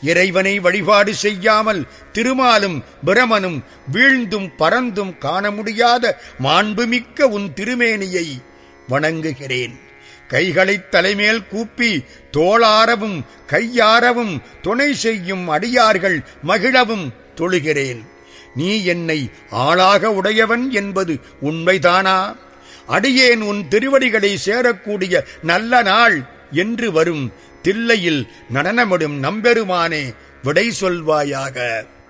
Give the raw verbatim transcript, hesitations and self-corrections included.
இறைவனை வழிபாடு செய்யாமல் திருமாலும் பிரமனும் வீழ்ந்தும் பறந்தும் காண முடியாத மாண்புமிக்க உன் திருமேனியை வணங்குகிறேன். கைகளைத் தலைமேல் கூப்பி தோளாரவும் கையாரவும் துணை செய்யும் அடியார்கள் மகிழவும் தொழுகிறேன். நீ என்னை ஆளாக உடையவன் என்பது உண்மைதானா? அடியேன் உன் திருவடிகளை சேரக்கூடிய நல்ல நாள் என்று வரும் தில்லையில் நடனமிடும் நம்பெருமானே, விடை சொல்வாயாக.